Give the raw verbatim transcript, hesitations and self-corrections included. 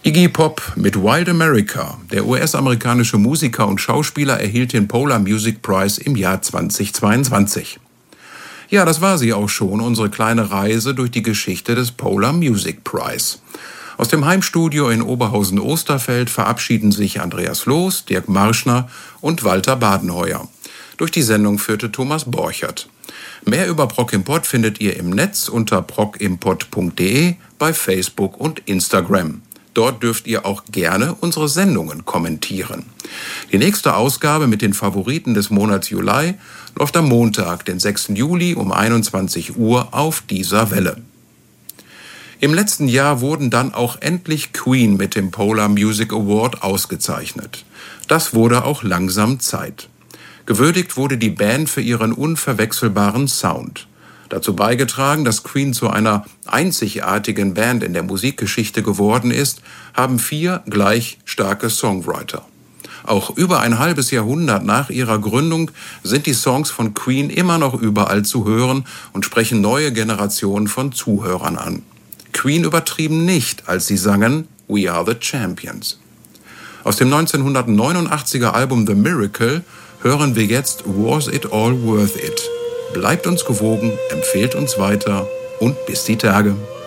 Iggy Pop mit Wild America. Der U S-amerikanische Musiker und Schauspieler erhielt den Polar Music Prize im Jahr zweitausendzweiundzwanzig. Ja, das war sie auch schon, unsere kleine Reise durch die Geschichte des Polar Music Prize. Aus dem Heimstudio in Oberhausen-Osterfeld verabschieden sich Andreas Loos, Dirk Marschner und Walter Badenheuer. Durch die Sendung führte Thomas Borchert. Mehr über Prog im Pod findet ihr im Netz unter progimpod punkt de, bei Facebook und Instagram. Dort dürft ihr auch gerne unsere Sendungen kommentieren. Die nächste Ausgabe mit den Favoriten des Monats Juli läuft am Montag, den sechsten Juli um einundzwanzig Uhr auf dieser Welle. Im letzten Jahr wurden dann auch endlich Queen mit dem Polar Music Award ausgezeichnet. Das wurde auch langsam Zeit. Gewürdigt wurde die Band für ihren unverwechselbaren Sound. Dazu beigetragen, dass Queen zu einer einzigartigen Band in der Musikgeschichte geworden ist, haben vier gleich starke Songwriter. Auch über ein halbes Jahrhundert nach ihrer Gründung sind die Songs von Queen immer noch überall zu hören und sprechen neue Generationen von Zuhörern an. Queen übertrieben nicht, als sie sangen We Are the Champions. Aus dem neunzehnhundertneunundachtziger Album The Miracle hören wir jetzt Was It All Worth It? Bleibt uns gewogen, empfehlt uns weiter und bis die Tage.